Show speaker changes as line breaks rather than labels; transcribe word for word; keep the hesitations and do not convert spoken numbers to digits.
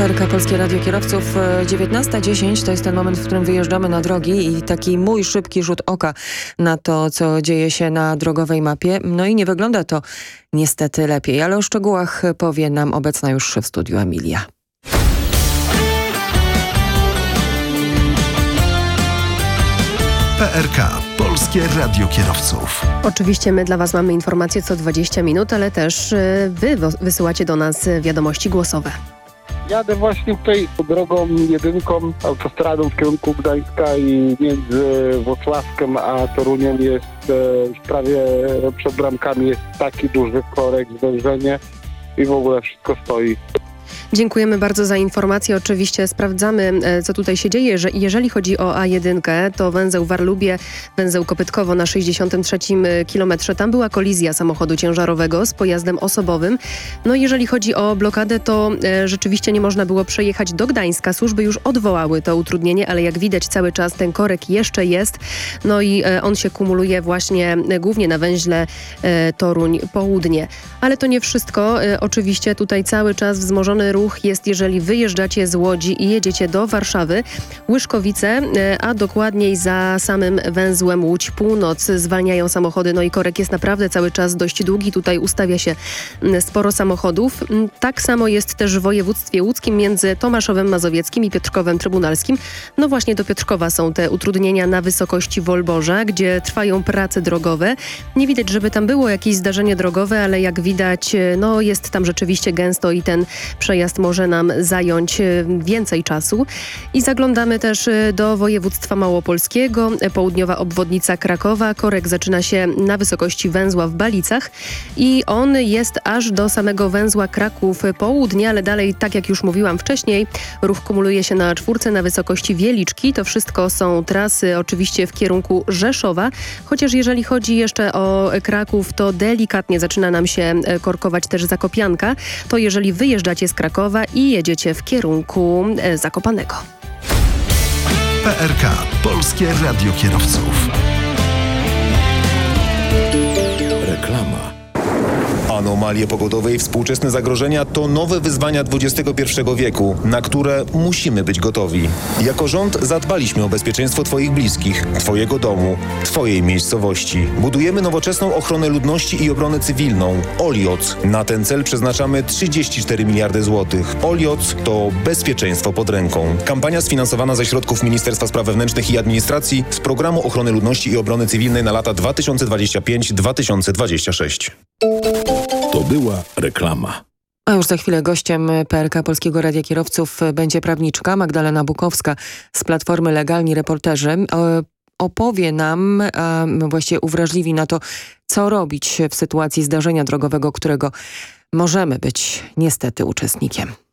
P R K Polskie Radio Kierowców. dziewiętnasta dziesięć to jest ten moment, w którym wyjeżdżamy na drogi i taki mój szybki rzut oka na to, co dzieje się na drogowej mapie. No i nie wygląda to niestety lepiej, ale o szczegółach powie nam obecna już w studiu Emilia.
P R K Polskie Radio Kierowców.
Oczywiście my dla Was mamy informacje co dwadzieścia minut, ale też Wy wysyłacie do nas wiadomości głosowe.
Jadę właśnie tutaj drogą jedynką, autostradą w kierunku Gdańska i między Włocławkiem a Toruniem jest e, prawie przed bramkami jest taki duży korek, zwężenie i w ogóle wszystko stoi.
Dziękujemy bardzo za informację. Oczywiście sprawdzamy, co tutaj się dzieje. Że jeżeli chodzi o A jeden, to węzeł Warlubie, węzeł Kopytkowo na sześćdziesiątym trzecim kilometrze. Tam była kolizja samochodu ciężarowego z pojazdem osobowym. No jeżeli chodzi o blokadę, to e, rzeczywiście nie można było przejechać do Gdańska. Służby już odwołały to utrudnienie, ale jak widać cały czas ten korek jeszcze jest. No i e, on się kumuluje właśnie e, głównie na węźle e, Toruń Południe. Ale to nie wszystko. E, oczywiście tutaj cały czas wzmożony ruch jest, jeżeli wyjeżdżacie z Łodzi i jedziecie do Warszawy, Łyszkowice, a dokładniej za samym węzłem Łódź Północ zwalniają samochody. No i korek jest naprawdę cały czas dość długi. Tutaj ustawia się sporo samochodów. Tak samo jest też w województwie łódzkim między Tomaszowem Mazowieckim i Piotrkowem Trybunalskim. No właśnie do Piotrkowa są te utrudnienia na wysokości Wolborza, gdzie trwają prace drogowe. Nie widać, żeby tam było jakieś zdarzenie drogowe, ale jak widać, no jest tam rzeczywiście gęsto i ten przejazd może nam zająć więcej czasu. I zaglądamy też do województwa małopolskiego. Południowa obwodnica Krakowa. Korek zaczyna się na wysokości węzła w Balicach i on jest aż do samego węzła Kraków Południe, ale dalej, tak jak już mówiłam wcześniej, ruch kumuluje się na czwórce na wysokości Wieliczki. To wszystko są trasy oczywiście w kierunku Rzeszowa, chociaż jeżeli chodzi jeszcze o Kraków, to delikatnie zaczyna nam się korkować też Zakopianka. To jeżeli wyjeżdżacie z Krakowa i jedziecie w kierunku Zakopanego.
P R K Polskie Radio Kierowców.
Reklama. Anomalie pogodowe i współczesne zagrożenia to nowe wyzwania dwudziestego pierwszego wieku, na które musimy być gotowi. Jako rząd zadbaliśmy o bezpieczeństwo Twoich bliskich, Twojego domu, Twojej miejscowości. Budujemy nowoczesną ochronę ludności i obronę cywilną. Olioc. Na ten cel przeznaczamy trzydzieści cztery miliardy złotych. Olioc to bezpieczeństwo pod ręką. Kampania sfinansowana ze środków Ministerstwa Spraw Wewnętrznych i Administracji z Programu Ochrony Ludności i Obrony Cywilnej na lata dwa tysiące dwudziesty piąty do dwa tysiące dwudziestego szóstego.
To była reklama.
A już za chwilę gościem P R K Polskiego Radia Kierowców będzie prawniczka Magdalena Bukowska z Platformy Legalni Reporterzy. Opowie nam, a właściwie uwrażliwi na to, co robić w sytuacji zdarzenia drogowego, którego możemy być niestety uczestnikiem.